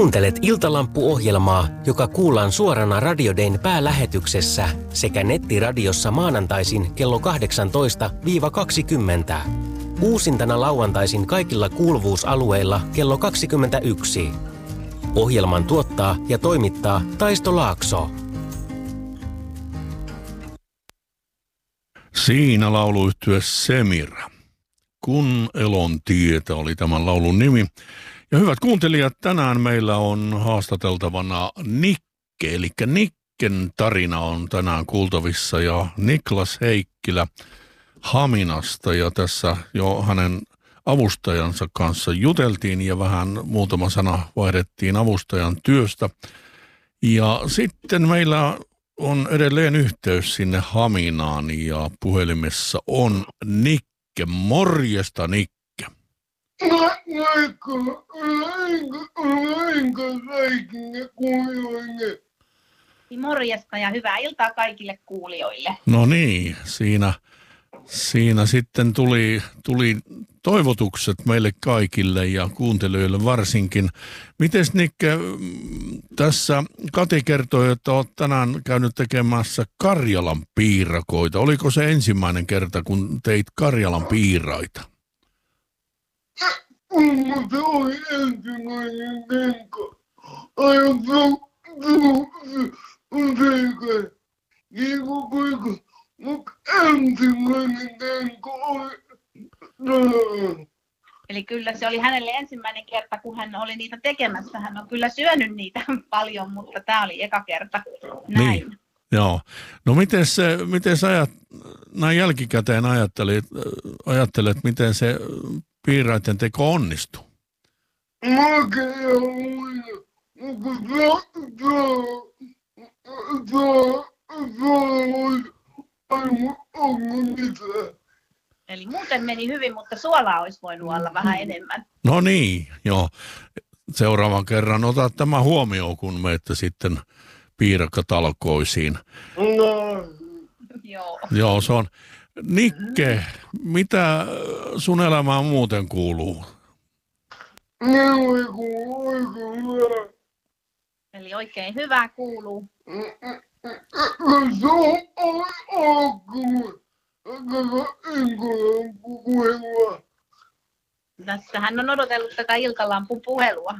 Kuuntelet Iltalampu-ohjelmaa, joka kuullaan suorana Radio Dayn päälähetyksessä sekä nettiradiossa maanantaisin kello 18-20. Uusintana lauantaisin kaikilla kuuluvuusalueilla kello 21. Ohjelman tuottaa ja toimittaa Taisto Laakso. Siinä lauluyhtye Semira. Kun elon tietä oli tämän laulun nimi. Ja hyvät kuuntelijat, tänään meillä on haastateltavana Nikke, eli Nikken tarina on tänään kuultavissa ja Niklas Heikkilä Haminasta ja tässä jo hänen avustajansa kanssa juteltiin ja vähän muutama sana vaihdettiin avustajan työstä. Ja sitten meillä on edelleen yhteys sinne Haminaan ja puhelimessa on Nikke. Morjesta, Nikke. Morjesta ja hyvää iltaa kaikille kuulijoille. No niin, siinä sitten tuli toivotukset meille kaikille ja kuuntelijoille varsinkin. Mites Nikke, tässä Kati kertoi, että olet tänään käynyt tekemässä Karjalan piirakoita. Oliko se ensimmäinen kerta, kun teit Karjalan piiraita? Se oli ensimmäinen kenkä. Aivan mutta ensimmäinen kenkä oli. Eli kyllä se oli hänelle ensimmäinen kerta, kun hän oli niitä tekemässä. Hän on kyllä syönyt niitä paljon, mutta tämä oli eka kerta. Näin. Niin, joo. No miten sä näin jälkikäteen ajattelet, miten se piiraiden teko onnistui? Eli muuten meni hyvin, mutta suolaa olisi voinut olla vähän enemmän. No niin, joo. Seuraavan kerran otat tämä huomioon, kun menette sitten piirakkatalkoisiin. No. Joo. Joo, se on. Nikke, mitä sun elämään muuten kuuluu? Eli oikein hyvää kuuluu. Tässä hän on odotellut tätä Iltalampun puhelua.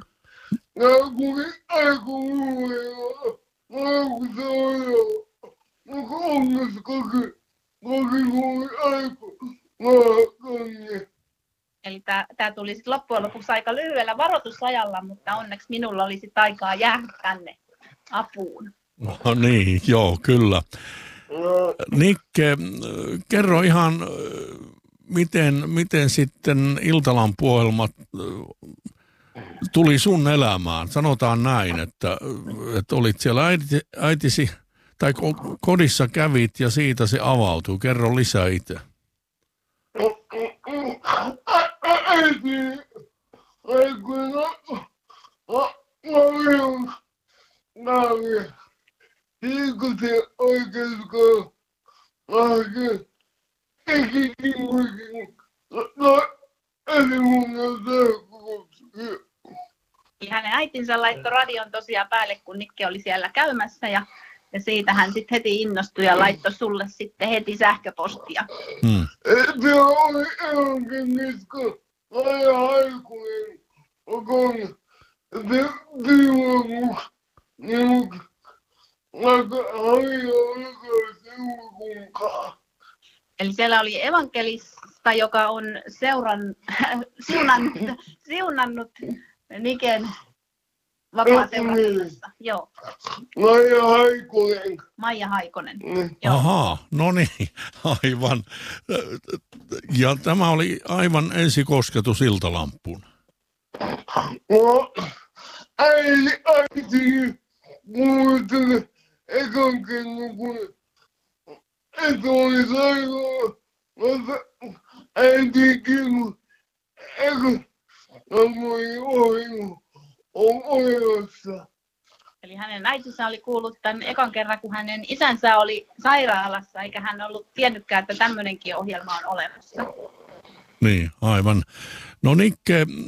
Eli tämä tuli sitten loppujen lopuksi aika lyhyellä varoitusajalla, mutta onneksi minulla oli sitten aikaa jäädä tänne apuun. No niin, joo, kyllä. Nikke, kerro ihan, miten sitten Iltalampu-ohjelmat tuli sun elämään. Sanotaan näin, että olit siellä äitisi tai kodissa kävit ja siitä se avautui. Kerro lisää itse. Hänen äitinsä laittoi radion tosiaan päälle, kun Nikke oli siellä käymässä ja siitä hän sitten heti innostui ja laittoi sulle sitten heti sähköpostia. Se oli evankelista haikuinen. Eli siellä oli evankelista, joka on siunannut Niken vapaa-seurakunnassa. Joo. Maija Haikonen. Ahaa, no niin, aivan. Ja tämä oli aivan ensikosketus Iltalampuun. No, äiti muisteli ekan kerran, kun et oli sairaala. Äitikin ekan ohjelmassa. Eli hänen äitinsä oli kuullut tämän ekan kerran, kun hänen isänsä oli sairaalassa, eikä hän ollut tiennytkään, että tämmöinenkin ohjelma on olemassa. Niin, aivan. No Nikke,